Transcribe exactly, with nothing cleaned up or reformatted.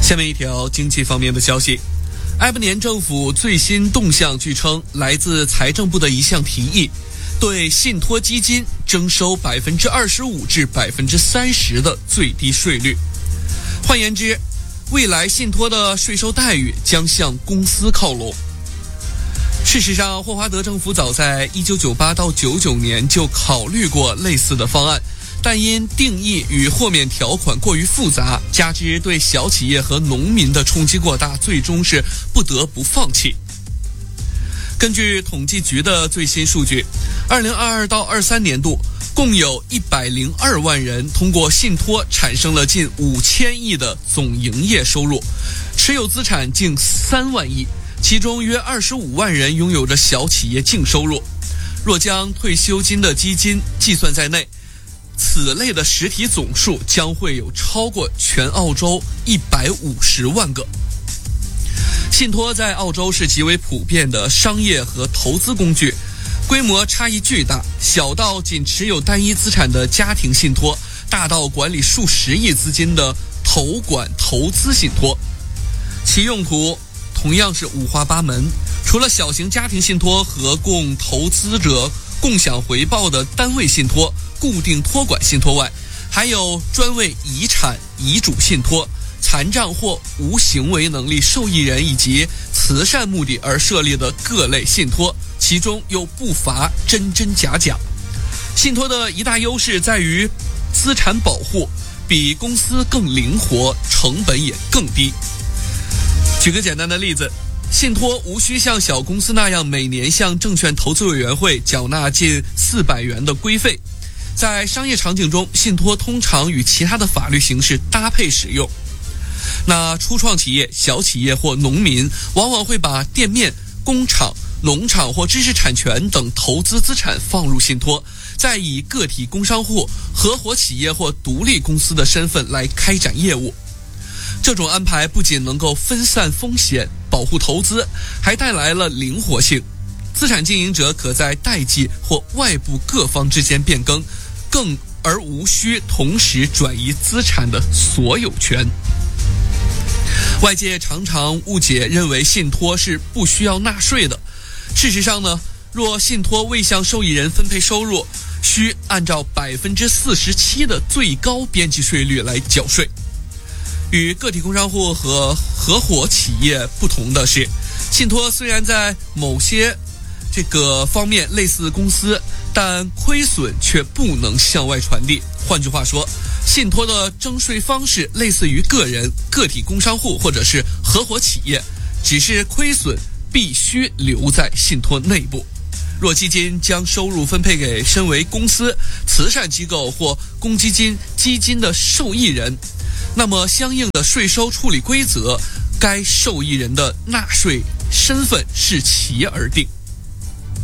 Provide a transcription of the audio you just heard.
下面一条经济方面的消息，埃布年政府最新动向据称来自财政部的一项提议，对信托基金征收百分之二十五至百分之三十的最低税率。换言之，未来信托的税收待遇将向公司靠拢。事实上，霍华德政府早在一九九八到九九年就考虑过类似的方案，但因定义与豁免条款过于复杂，加之对小企业和农民的冲击过大，最终是不得不放弃。根据统计局的最新数据，二零二二到二三年度共有一百零二万人通过信托产生了近五千亿的总营业收入，持有资产近三万亿，其中约二十五万人拥有着小企业净收入。若将退休金的基金计算在内，此类的实体总数将会有超过全澳洲一百五十万个。信托在澳洲是极为普遍的商业和投资工具，规模差异巨大，小到仅持有单一资产的家庭信托，大到管理数十亿资金的投管投资信托。其用途同样是五花八门，除了小型家庭信托和供投资者共享回报的单位信托、固定托管信托外，还有专为遗产、遗嘱信托、残障或无行为能力受益人以及慈善目的而设立的各类信托，其中又不乏真真假假。信托的一大优势在于资产保护，比公司更灵活，成本也更低。举个简单的例子，信托无需像小公司那样每年向证券投资委员会缴纳近四百元的规费。在商业场景中，信托通常与其他的法律形式搭配使用。那初创企业、小企业或农民往往会把店面、工厂、农场或知识产权等投资资产放入信托，再以个体工商户、合伙企业或独立公司的身份来开展业务。这种安排不仅能够分散风险、保护投资，还带来了灵活性。资产经营者可在代际或外部各方之间变更，更而无需同时转移资产的所有权。外界常常误解认为信托是不需要纳税的。事实上呢，若信托未向受益人分配收入，需按照百分之四十七的最高边际税率来缴税。与个体工商户和合伙企业不同的是，信托虽然在某些这个方面类似公司，但亏损却不能向外传递。换句话说，信托的征税方式类似于个人、个体工商户或者是合伙企业，只是亏损必须留在信托内部。若基金将收入分配给身为公司、慈善机构或公积金基金的受益人，那么相应的税收处理规则，该受益人的纳税身份视其而定。